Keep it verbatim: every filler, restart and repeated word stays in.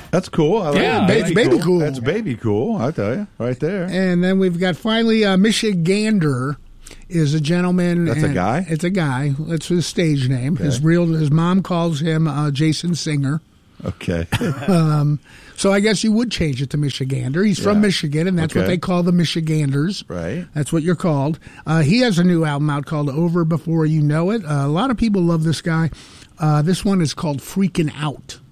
That's cool. I like Yeah, it. baby, baby cool. cool. That's baby cool. I tell you, right there. And then we've got finally uh, Michigander is a gentleman. That's a and guy? It's a guy. That's his stage name. Okay. His real his mom calls him uh, Jason Singer. Okay. um, so I guess you would change it to Michigander. He's from Yeah. Michigan, and that's Okay. what they call the Michiganders. Right. That's what you're called. Uh, he has a new album out called Over Before You Know It. Uh, a lot of people love this guy. Uh, this one is called Freaking Out.